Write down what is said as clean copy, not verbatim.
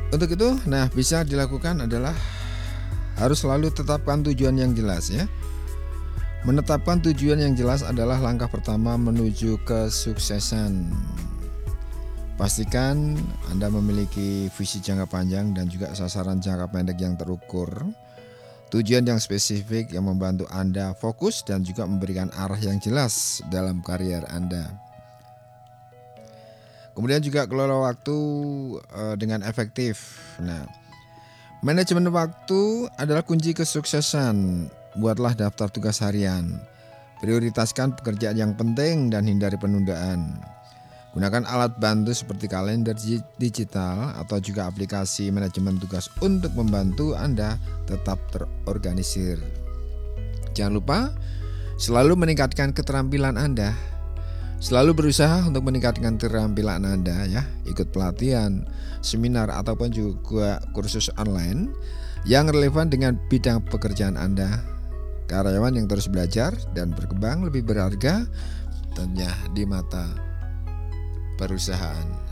Untuk itu, bisa dilakukan adalah harus selalu tetapkan tujuan yang jelas ya. Menetapkan tujuan yang jelas adalah langkah pertama menuju kesuksesan. Pastikan Anda memiliki visi jangka panjang dan juga sasaran jangka pendek yang terukur. Tujuan yang spesifik yang membantu Anda fokus dan juga memberikan arah yang jelas dalam karier Anda. Kemudian juga kelola waktu dengan efektif. Manajemen waktu adalah kunci kesuksesan. Buatlah daftar tugas harian. Prioritaskan pekerjaan yang penting dan hindari penundaan. Gunakan alat bantu seperti kalender digital atau juga aplikasi manajemen tugas untuk membantu Anda tetap terorganisir. Jangan lupa selalu meningkatkan keterampilan Anda. Selalu berusaha untuk meningkatkan keterampilan Anda ya. Ikut pelatihan, seminar ataupun juga kursus online yang relevan dengan bidang pekerjaan Anda. Karyawan yang terus belajar dan berkembang lebih berharga tentunya di mata perusahaan.